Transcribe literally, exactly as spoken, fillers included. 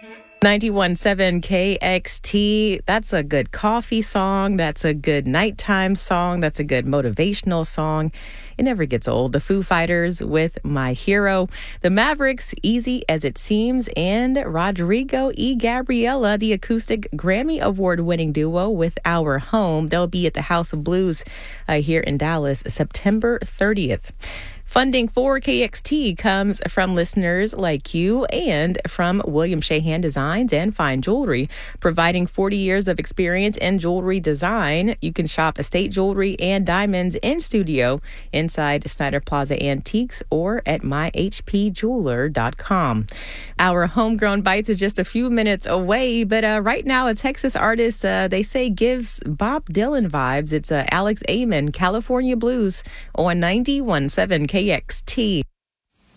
ninety-one point seven K X T. That's a good coffee song. That's a good nighttime song. That's a good motivational song. It never gets old. The Foo Fighters with My Hero. The Mavericks, Easy as It Seems. And Rodrigo y Gabriela, the acoustic Grammy Award-winning duo with Our Home. They'll be at the House of Blues uh, here in Dallas September thirtieth. Funding for K X T comes from listeners like you and from William Shahan Designs and Fine Jewelry, providing forty years of experience in jewelry design. You can shop estate jewelry and diamonds in studio inside Snyder Plaza Antiques or at my h p jeweler dot com. Our Homegrown Bites is just a few minutes away, but uh, right now a Texas artist, uh, they say, gives Bob Dylan vibes. It's uh, Alex Amon, California Blues on ninety-one point seven K X T.